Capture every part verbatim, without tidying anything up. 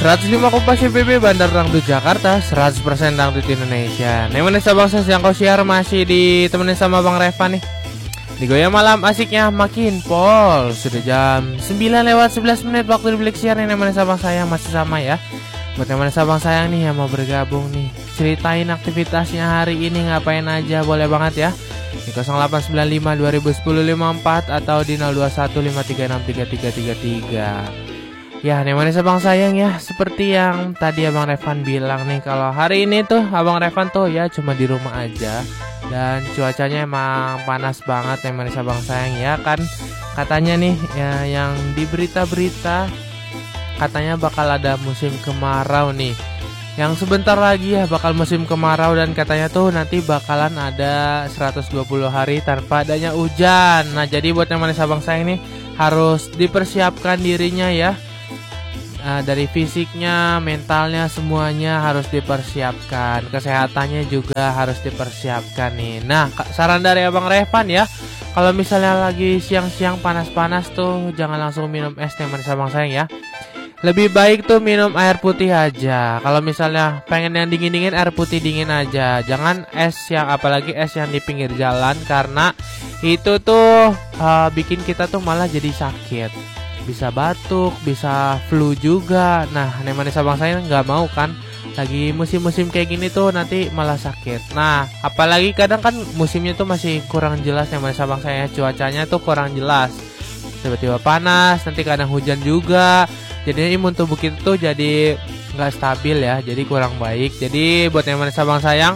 seratus lima Kompas C P B Bandar Dangdut Jakarta, seratus persen Dangdut Indonesia. Nih mana sabang saya yang kau siar masih ditemenin sama Bang Revan nih. Di goyang malam asiknya makin pol. Sudah jam sembilan lewat sebelas menit waktu di Blik siar nih mana sabang saya masih sama ya. Buat yang mana sabang sayang nih yang mau bergabung nih, ceritain aktivitasnya hari ini ngapain aja boleh banget ya. Di nol delapan sembilan lima dua nol satu nol lima empat atau di nol dua satu lima tiga enam tiga tiga tiga tiga. Ya, nih manis abang sayang ya, seperti yang tadi Abang Revan bilang nih, kalau hari ini tuh Abang Revan tuh ya cuma di rumah aja. Dan cuacanya emang panas banget nih manis abang sayang ya kan. Katanya nih ya yang di berita-berita katanya bakal ada musim kemarau nih. Yang sebentar lagi ya bakal musim kemarau dan katanya tuh nanti bakalan ada seratus dua puluh hari tanpa adanya hujan. Nah, jadi buat yang manis abang sayang nih harus dipersiapkan dirinya ya. Nah, dari fisiknya, mentalnya semuanya harus dipersiapkan. Kesehatannya juga harus dipersiapkan nih. Nah, saran dari Abang Revan ya, kalau misalnya lagi siang-siang panas-panas tuh jangan langsung minum es nih manis abang sayang ya. Lebih baik tuh minum air putih aja. Kalau misalnya pengen yang dingin-dingin, air putih dingin aja. Jangan es yang, apalagi es yang di pinggir jalan, karena itu tuh uh, bikin kita tuh malah jadi sakit. Bisa batuk, bisa flu juga. Nah, nih manis abang saya nggak mau kan. Lagi musim-musim kayak gini tuh nanti malah sakit. Nah, apalagi kadang kan musimnya tuh masih kurang jelas nih manis abang saya. Cuacanya tuh kurang jelas. Tiba-tiba panas, nanti kadang hujan juga. Jadinya imun tubuh kita tuh jadi nggak stabil ya. Jadi kurang baik. Jadi buat yang manis abang sayang,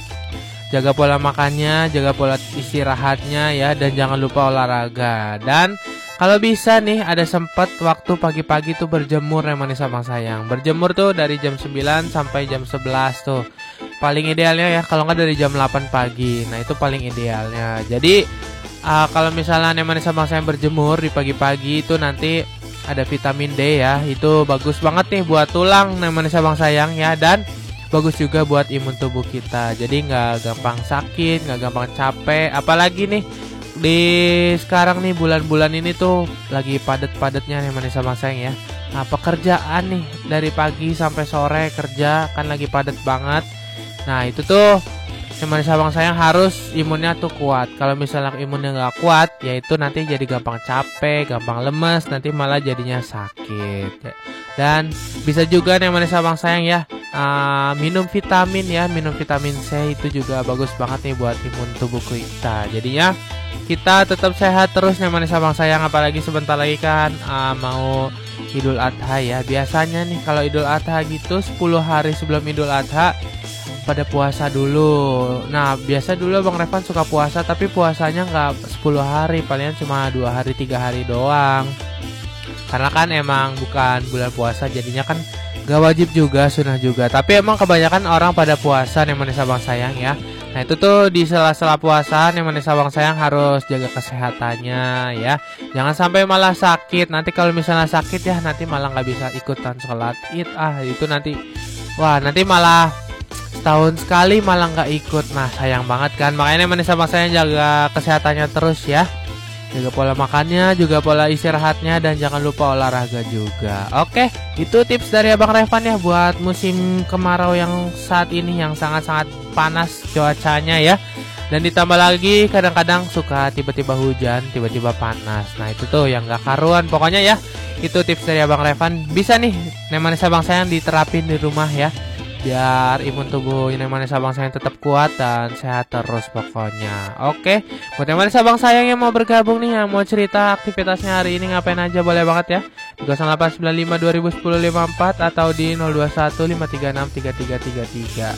jaga pola makannya, jaga pola istirahatnya ya, dan jangan lupa olahraga. Dan kalau bisa nih ada sempat waktu pagi-pagi tuh berjemur ya manis abang sayang. Berjemur tuh dari jam sembilan sampai jam sebelas tuh. Paling idealnya ya, kalau nggak dari jam delapan pagi. Nah, itu paling idealnya. Jadi uh, kalau misalnya nih manis abang sayang berjemur di pagi-pagi itu nanti ada vitamin D ya. Itu bagus banget nih buat tulang nih manis abang sayang ya, dan bagus juga buat imun tubuh kita. Jadi nggak gampang sakit, nggak gampang capek. Apalagi nih di sekarang nih bulan-bulan ini tuh lagi padet-padetnya nih manis abang sayang ya. Nah, pekerjaan nih dari pagi sampai sore kerja kan lagi padet banget. Nah, itu tuh nih manis abang sayang harus imunnya tuh kuat. Kalau misalnya imunnya nggak kuat, ya itu nanti jadi gampang capek, gampang lemes, nanti malah jadinya sakit. Dan bisa juga nih manis abang sayang ya, uh, minum vitamin ya, minum vitamin C itu juga bagus banget nih buat imun tubuh kita. Jadinya kita tetap sehat terus nih manis abang sayang. Apalagi sebentar lagi kan uh, mau Idul Adha ya. Biasanya nih kalau Idul Adha gitu sepuluh hari sebelum Idul Adha pada puasa dulu. Nah, biasa dulu Bang Revan suka puasa, tapi puasanya nggak sepuluh hari, palingan cuma dua hari tiga hari doang. Karena kan emang bukan bulan puasa, jadinya kan gak wajib juga, sunnah juga. Tapi emang kebanyakan orang pada puasa nih manis abang sayang ya. Nah, itu tuh di sela-sela puasa nih manis abang sayang harus jaga kesehatannya ya. Jangan sampai malah sakit. Nanti kalau misalnya sakit ya nanti malah gak bisa ikutan sholat id. Ah, itu nanti, wah nanti malah setahun sekali malah gak ikut. Nah, sayang banget kan. Makanya manis abang sayang jaga kesehatannya terus ya. Jaga pola makannya, juga pola istirahatnya, dan jangan lupa olahraga juga. Oke, itu tips dari Abang Revan ya buat musim kemarau yang saat ini yang sangat-sangat panas cuacanya ya. Dan ditambah lagi kadang-kadang suka tiba-tiba hujan, tiba-tiba panas. Nah, itu tuh yang gak karuan pokoknya ya. Itu tips dari Abang Revan. Bisa nih, manis abang sayang diterapin di rumah ya, biar imun tubuh ini manis abang sayang tetap kuat dan sehat terus pokoknya. Oke, buat yang manis abang sayang yang mau bergabung nih, yang mau cerita aktivitasnya hari ini ngapain aja boleh banget ya. Di nol delapan sembilan lima dua nol satu nol lima empat atau di nol dua satu lima tiga enam tiga tiga tiga tiga.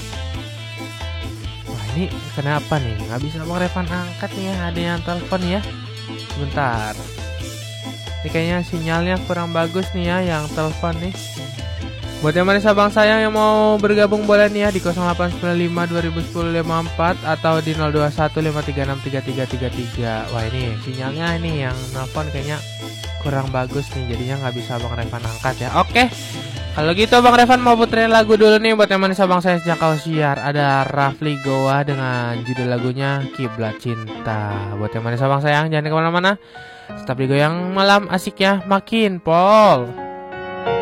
Wah, ini kenapa nih nggak bisa Bang Revan angkat nih ya, ada yang telepon ya. Sebentar, ini kayaknya sinyalnya kurang bagus nih ya yang telepon nih. Buat yang manis abang sayang yang mau bergabung boleh nih ya di nol delapan sembilan lima dua nol satu nol lima empat atau di nol dua satu lima tiga enam tiga tiga tiga tiga. Wah, ini sinyalnya ini yang nelfon kayaknya kurang bagus nih, jadinya nggak bisa Bang Revan angkat ya. Oke, kalau gitu Bang Revan mau puterin lagu dulu nih buat yang manis abang sayang sejak kau siar. Ada Rafli Goa dengan judul lagunya Kiblat Cinta. Buat yang manis abang sayang jangan kemana-mana, tetap digoyang malam asiknya makin pol.